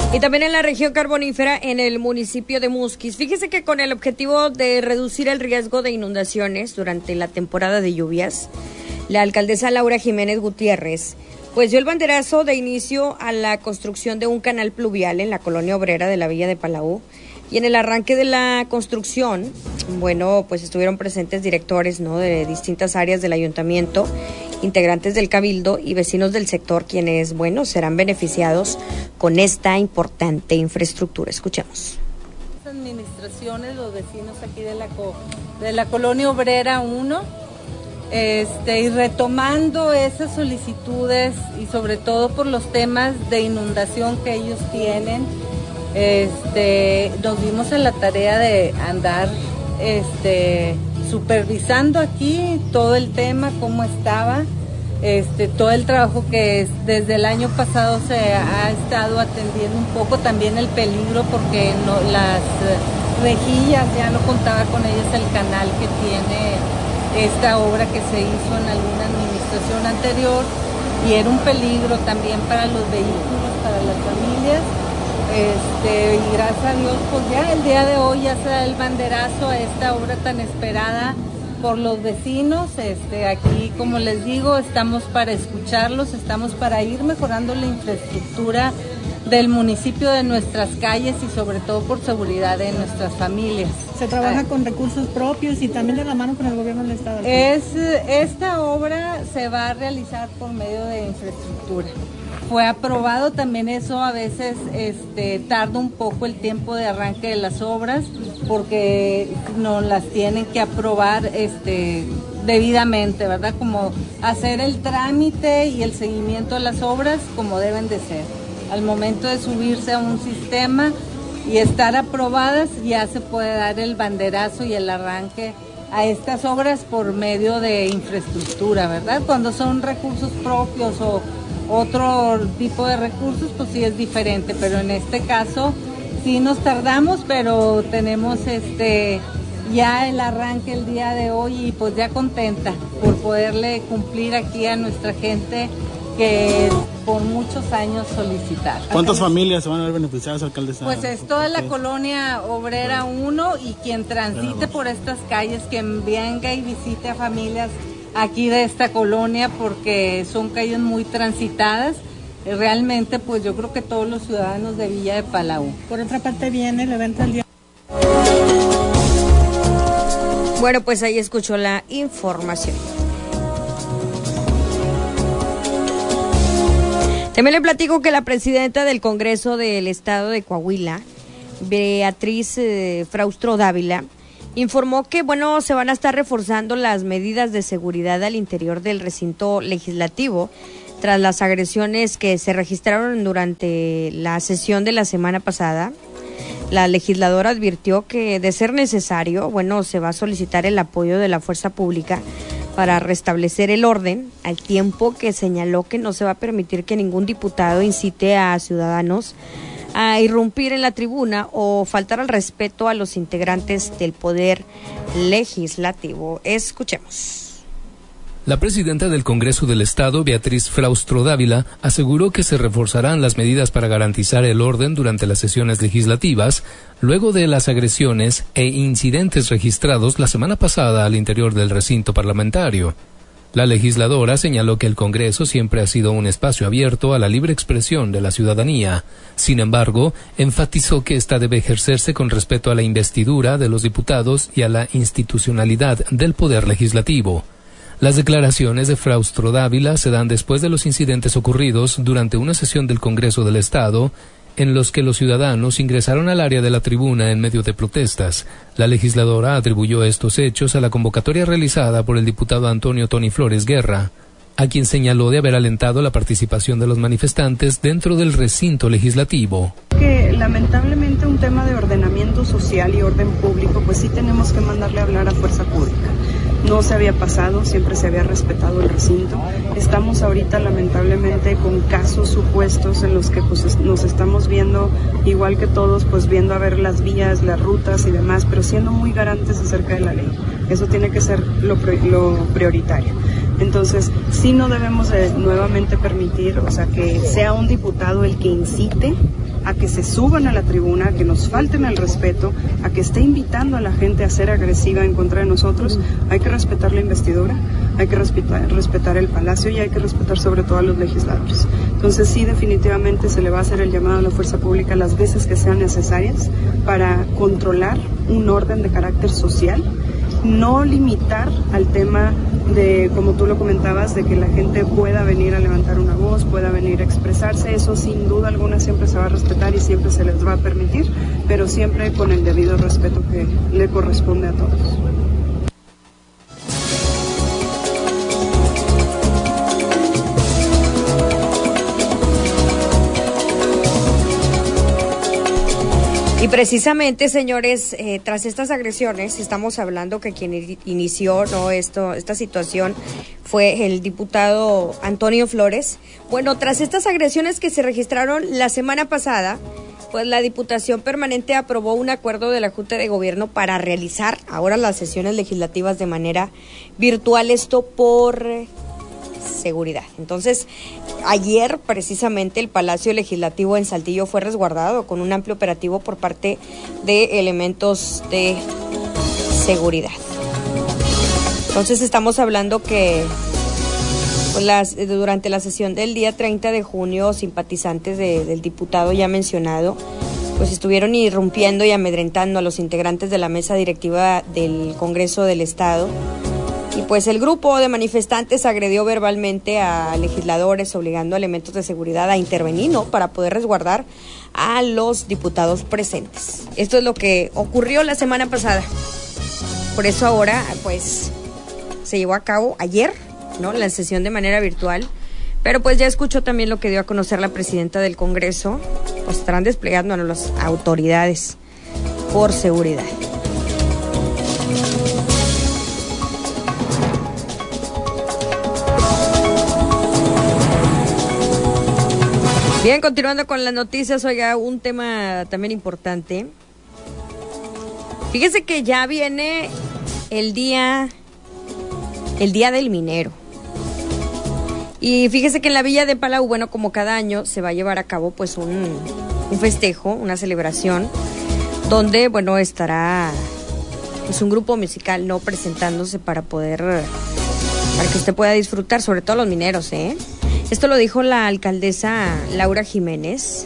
Y también en la región carbonífera, en el municipio de Musquis. Fíjese que con el objetivo de reducir el riesgo de inundaciones durante la temporada de lluvias, la alcaldesa Laura Jiménez Gutiérrez pues dio el banderazo de inicio a la construcción de un canal pluvial en la colonia obrera de la Villa de Palau. Y en el arranque de la construcción, bueno, pues estuvieron presentes directores, ¿no?, de distintas áreas del ayuntamiento, integrantes del cabildo y vecinos del sector, quienes, bueno, serán beneficiados con esta importante infraestructura. Escuchemos. Las administraciones, los vecinos aquí de la colonia obrera 1, y retomando esas solicitudes y sobre todo por los temas de inundación que ellos tienen, nos dimos en la tarea de andar supervisando aquí todo el tema, cómo estaba, todo el trabajo que desde el año pasado se ha estado atendiendo un poco, también el peligro porque las rejillas ya no contaba con ellas el canal que tiene esta obra que se hizo en alguna administración anterior y era un peligro también para los vehículos, para las familias. Y gracias a Dios, pues ya el día de hoy ya se da el banderazo a esta obra tan esperada por los vecinos. Aquí, como les digo, estamos para escucharlos, estamos para ir mejorando la infraestructura del municipio, de nuestras calles y sobre todo por seguridad de nuestras familias. ¿Se trabaja con recursos propios y también de la mano con el gobierno del estado? Esta obra se va a realizar por medio de infraestructura. Fue aprobado también, eso a veces tarda un poco el tiempo de arranque de las obras porque no las tienen que aprobar debidamente, ¿verdad? Como hacer el trámite y el seguimiento de las obras como deben de ser. Al momento de subirse a un sistema y estar aprobadas, ya se puede dar el banderazo y el arranque a estas obras por medio de infraestructura, ¿verdad? Cuando son recursos propios o otro tipo de recursos, pues sí es diferente, pero en este caso sí nos tardamos, pero tenemos ya el arranque el día de hoy y pues ya contenta por poderle cumplir aquí a nuestra gente que por muchos años solicitar. ¿Cuántas familias se van a ver beneficiadas, alcaldesa? Pues es toda la colonia obrera 1 y quien transite por estas calles, quien venga y visite a familias aquí de esta colonia, porque son calles muy transitadas. Realmente, pues yo creo que todos los ciudadanos de Villa de Palau. Por otra parte viene el evento del día. Bueno, pues ahí escuchó la información. También le platico que la presidenta del Congreso del Estado de Coahuila, Beatriz Fraustro Dávila, informó que, bueno, se van a estar reforzando las medidas de seguridad al interior del recinto legislativo tras las agresiones que se registraron durante la sesión de la semana pasada. La legisladora advirtió que, de ser necesario, bueno, se va a solicitar el apoyo de la fuerza pública para restablecer el orden, al tiempo que señaló que no se va a permitir que ningún diputado incite a ciudadanos a irrumpir en la tribuna o faltar al respeto a los integrantes del Poder Legislativo. Escuchemos. La presidenta del Congreso del Estado, Beatriz Fraustro Dávila, aseguró que se reforzarán las medidas para garantizar el orden durante las sesiones legislativas, luego de las agresiones e incidentes registrados la semana pasada al interior del recinto parlamentario. La legisladora señaló que el Congreso siempre ha sido un espacio abierto a la libre expresión de la ciudadanía. Sin embargo, enfatizó que ésta debe ejercerse con respeto a la investidura de los diputados y a la institucionalidad del Poder Legislativo. Las declaraciones de Fraustro Dávila se dan después de los incidentes ocurridos durante una sesión del Congreso del Estado, en los que los ciudadanos ingresaron al área de la tribuna en medio de protestas. La legisladora atribuyó estos hechos a la convocatoria realizada por el diputado Antonio Tony Flores Guerra, a quien señaló de haber alentado la participación de los manifestantes dentro del recinto legislativo. Que lamentablemente un tema de ordenamiento social y orden público, pues sí tenemos que mandarle a hablar a fuerza pública. No se había pasado, siempre se había respetado el recinto. Estamos ahorita lamentablemente con casos supuestos en los que pues nos estamos viendo, igual que todos, pues viendo a ver las vías, las rutas y demás, pero siendo muy garantes acerca de la ley. Eso tiene que ser lo prioritario. Entonces, sí no debemos nuevamente permitir, o sea, que sea un diputado el que incite a que se suban a la tribuna, a que nos falten el respeto, a que esté invitando a la gente a ser agresiva en contra de nosotros. Hay que respetar la investidura, hay que respetar el Palacio y hay que respetar sobre todo a los legisladores. Entonces sí, definitivamente se le va a hacer el llamado a la fuerza pública las veces que sean necesarias para controlar un orden de carácter social, no limitar al tema de, como tú lo comentabas, de que la gente pueda venir a levantar una voz, pueda venir a expresarse. Eso sin duda alguna siempre se va a respetar y siempre se les va a permitir, pero siempre con el debido respeto que le corresponde a todos. Y precisamente, señores, tras estas agresiones, estamos hablando que quien inició esta situación fue el diputado Antonio Flores. Bueno, tras estas agresiones que se registraron la semana pasada, pues la Diputación Permanente aprobó un acuerdo de la Junta de Gobierno para realizar ahora las sesiones legislativas de manera virtual, esto por seguridad. Entonces, ayer precisamente el Palacio Legislativo en Saltillo fue resguardado con un amplio operativo por parte de elementos de seguridad. Entonces estamos hablando que durante la sesión del día 30 de junio, simpatizantes del diputado ya mencionado, pues estuvieron irrumpiendo y amedrentando a los integrantes de la mesa directiva del Congreso del Estado. Y pues el grupo de manifestantes agredió verbalmente a legisladores, obligando a elementos de seguridad a intervenir, ¿no?, para poder resguardar a los diputados presentes. Esto es lo que ocurrió la semana pasada. Por eso ahora, pues, se llevó a cabo ayer, ¿no?, la sesión de manera virtual. Pero pues ya escuchó también lo que dio a conocer la presidenta del Congreso. Pues estarán desplegando a las autoridades por seguridad. Bien, continuando con las noticias, oiga, un tema también importante. Fíjese que ya viene el día del minero. Y fíjese que en la Villa de Palau, bueno, como cada año se va a llevar a cabo pues un festejo, una celebración, donde, bueno, estará pues un grupo musical, ¿no?, presentándose para que usted pueda disfrutar, sobre todo los mineros, ¿eh? Esto lo dijo la alcaldesa Laura Jiménez,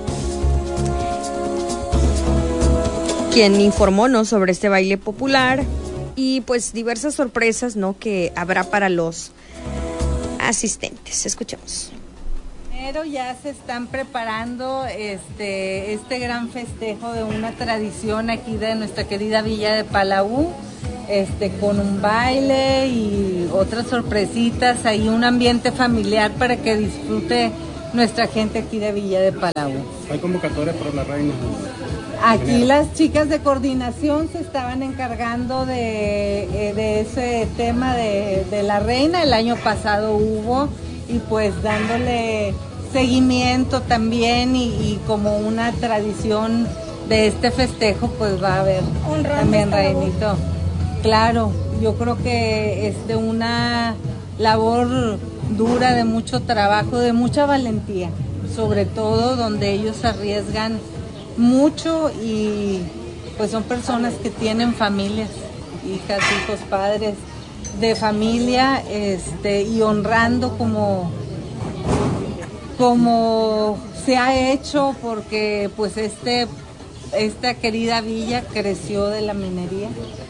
quien informó, ¿no?, sobre este baile popular y pues diversas sorpresas, ¿no?, que habrá para los asistentes. Escuchemos. Pero ya se están preparando este gran festejo de una tradición aquí de nuestra querida Villa de Palau. Con un baile y otras sorpresitas, ahí un ambiente familiar para que disfrute nuestra gente aquí de Villa de Palau. Hay convocatoria para la reina. Aquí las chicas de coordinación se estaban encargando de ese tema de la reina. El año pasado hubo, y pues dándole seguimiento también y como una tradición de este festejo, pues va a haber también reinito. Claro, yo creo que es de una labor dura, de mucho trabajo, de mucha valentía, sobre todo donde ellos arriesgan mucho y pues son personas que tienen familias, hijas, hijos, padres de familia, y honrando como se ha hecho, porque pues esta querida villa creció de la minería.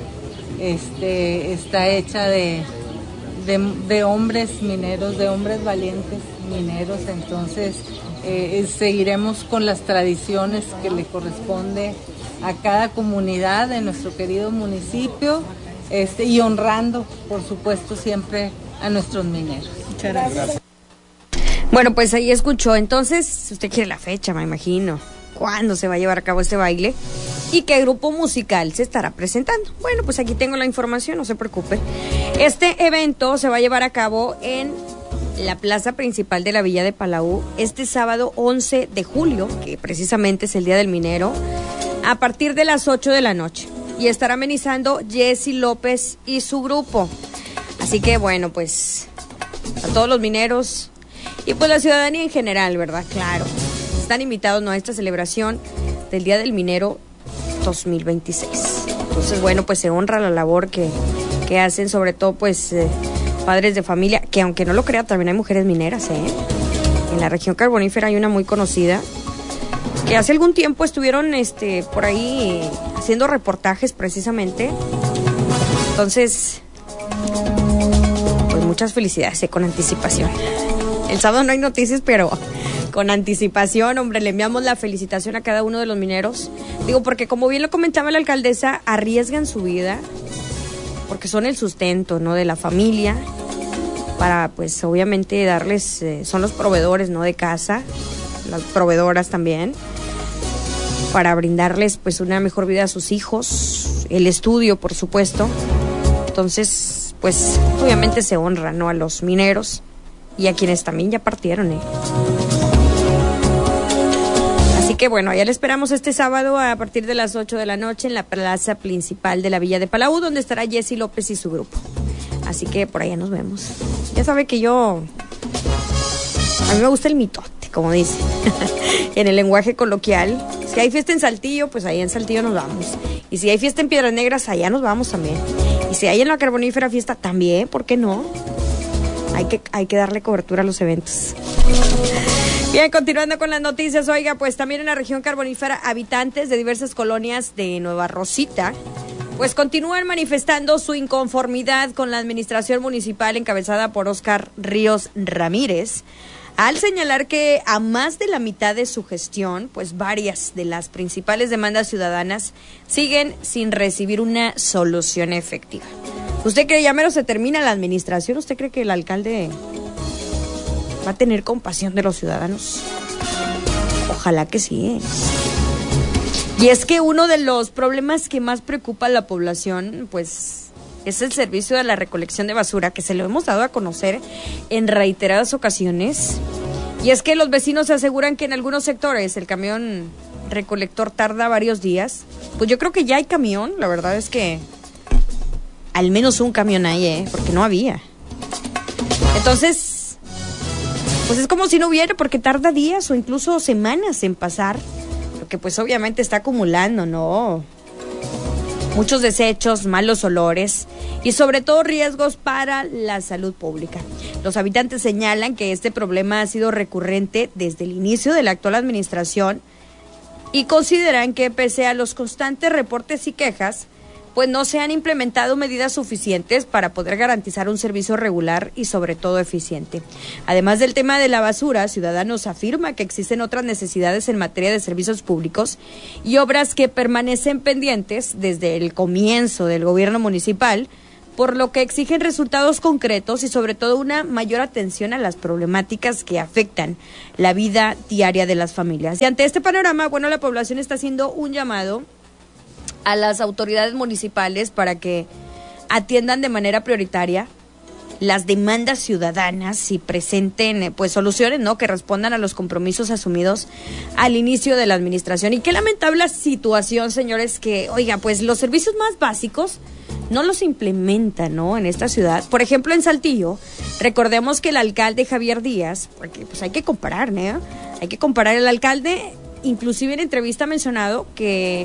Está hecha de hombres mineros, de hombres valientes mineros. Entonces seguiremos con las tradiciones que le corresponde a cada comunidad de nuestro querido municipio, y honrando, por supuesto, siempre a nuestros mineros. Muchas gracias. Bueno, pues ahí escuchó. Entonces, usted quiere la fecha, me imagino, cuándo se va a llevar a cabo este baile y qué grupo musical se estará presentando. Bueno, pues aquí tengo la información, no se preocupe. Este evento se va a llevar a cabo en la plaza principal de la Villa de Palau este sábado 11 de julio, que precisamente es el Día del Minero, a partir de las 8 de la noche. Y estará amenizando Jessy López y su grupo. Así que bueno, pues a todos los mineros y pues la ciudadanía en general, ¿verdad? Claro. están invitados, ¿no?, a esta celebración del Día del Minero 2026. Entonces, bueno, pues se honra la labor que hacen, sobre todo, pues, padres de familia, que aunque no lo crea, también hay mujeres mineras, En la región carbonífera hay una muy conocida, que hace algún tiempo estuvieron, por ahí haciendo reportajes precisamente. Entonces, pues muchas felicidades, con anticipación. El sábado no hay noticias, pero con anticipación, hombre, le enviamos la felicitación a cada uno de los mineros. Digo, porque como bien lo comentaba la alcaldesa, arriesgan su vida, porque son el sustento, ¿no?, de la familia, para, pues, obviamente darles, son los proveedores, ¿no?, de casa, las proveedoras también, para brindarles, pues, una mejor vida a sus hijos, el estudio, por supuesto. Entonces, pues, obviamente se honra, ¿no?, a los mineros y a quienes también ya partieron, Así que bueno, allá le esperamos este sábado a partir de las 8 de la noche en la plaza principal de la Villa de Palau, donde estará Jessy López y su grupo. Así que por allá nos vemos. Ya sabe que a mí me gusta el mitote, como dice, en el lenguaje coloquial. Si hay fiesta en Saltillo, pues allá en Saltillo nos vamos. Y si hay fiesta en Piedras Negras, allá nos vamos también. Y si hay en la Carbonífera fiesta, también, ¿por qué no? Hay que darle cobertura a los eventos. Bien, continuando con las noticias, oiga, pues también en la región carbonífera, habitantes de diversas colonias de Nueva Rosita, pues continúan manifestando su inconformidad con la administración municipal encabezada por Óscar Ríos Ramírez, al señalar que a más de la mitad de su gestión, pues varias de las principales demandas ciudadanas siguen sin recibir una solución efectiva. ¿Usted cree ya mero se termina la administración? ¿Usted cree que el alcalde va a tener compasión de los ciudadanos? Ojalá que sí, Y es que uno de los problemas que más preocupa a la población, pues, es el servicio de la recolección de basura, que se lo hemos dado a conocer en reiteradas ocasiones. Y es que los vecinos aseguran que en algunos sectores el camión recolector tarda varios días. Pues yo creo que ya hay camión, la verdad es que al menos un camión hay, porque no había. Entonces, pues es como si no hubiera, porque tarda días o incluso semanas en pasar, porque pues obviamente está acumulando, ¿no?, muchos desechos, malos olores y sobre todo riesgos para la salud pública. Los habitantes señalan que este problema ha sido recurrente desde el inicio de la actual administración y consideran que pese a los constantes reportes y quejas, pues no se han implementado medidas suficientes para poder garantizar un servicio regular y sobre todo eficiente. Además del tema de la basura, Ciudadanos afirma que existen otras necesidades en materia de servicios públicos y obras que permanecen pendientes desde el comienzo del gobierno municipal, por lo que exigen resultados concretos y sobre todo una mayor atención a las problemáticas que afectan la vida diaria de las familias. Y ante este panorama, bueno, la población está haciendo un llamado a las autoridades municipales para que atiendan de manera prioritaria las demandas ciudadanas y presenten pues soluciones, ¿no?, que respondan a los compromisos asumidos al inicio de la administración. Y qué lamentable situación, señores, que, oiga, pues los servicios más básicos no los implementan, ¿no?, en esta ciudad. Por ejemplo, en Saltillo, recordemos que el alcalde Javier Díaz, porque pues hay que comparar, ¿no? Hay que comparar. El alcalde, inclusive en entrevista ha mencionado que